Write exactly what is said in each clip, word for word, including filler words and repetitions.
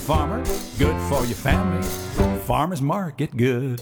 farmer, good for your family. Farmer's Market good.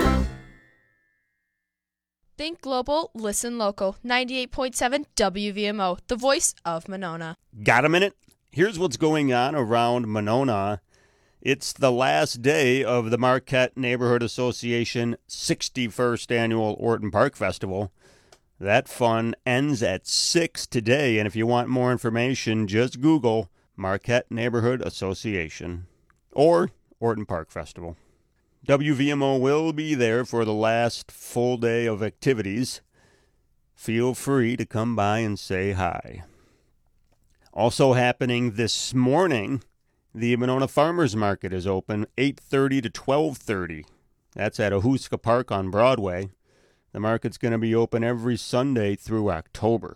Think global, listen local. ninety-eight point seven W V M O, the voice of Monona. Got a minute? Here's what's going on around Monona. It's the last day of the Marquette Neighborhood Association sixty-first Annual Orton Park Festival. That fun ends at six today, and if you want more information, just Google Marquette Neighborhood Association or Orton Park Festival. W V M O will be there for the last full day of activities. Feel free to come by and say hi. Also happening this morning, the Monona Farmers Market is open eight thirty to twelve thirty. That's at Ahuska Park on Broadway. The market's going to be open every Sunday through October.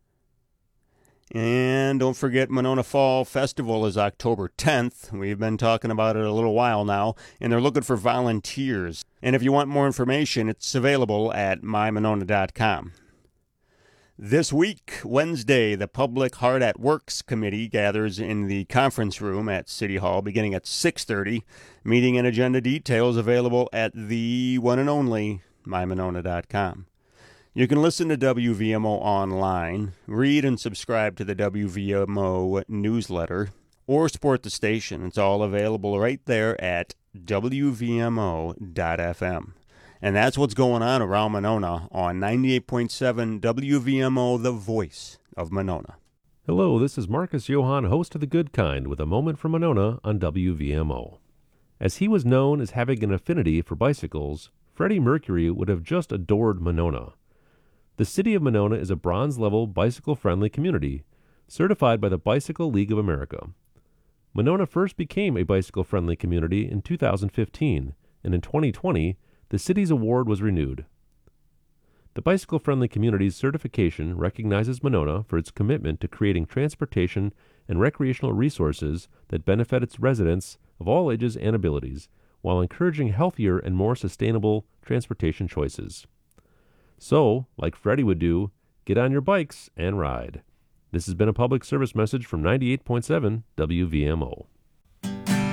And don't forget, Monona Fall Festival is October tenth. We've been talking about it a little while now, and they're looking for volunteers. And if you want more information, it's available at my monona dot com. This week, Wednesday, the Public Heart at Works Committee gathers in the conference room at City Hall beginning at six thirty. Meeting and agenda details available at the one and only my monona dot com. You can listen to W V M O online, read and subscribe to the W V M O newsletter, or support the station. It's all available right there at W V M O dot F M. And that's what's going on around Monona on ninety-eight point seven W V M O, the voice of Monona. Hello, this is Marcus Johann, host of The Good Kind, with a moment from Monona on W V M O. As he was known as having an affinity for bicycles, Freddie Mercury would have just adored Monona. The city of Monona is a bronze-level bicycle-friendly community, certified by the Bicycle League of America. Monona first became a bicycle-friendly community in two thousand fifteen, and in twenty twenty, the city's award was renewed. The Bicycle-Friendly Communities certification recognizes Monona for its commitment to creating transportation and recreational resources that benefit its residents of all ages and abilities, while encouraging healthier and more sustainable transportation choices. So, like Freddie would do, get on your bikes and ride. This has been a public service message from ninety-eight point seven W V M O.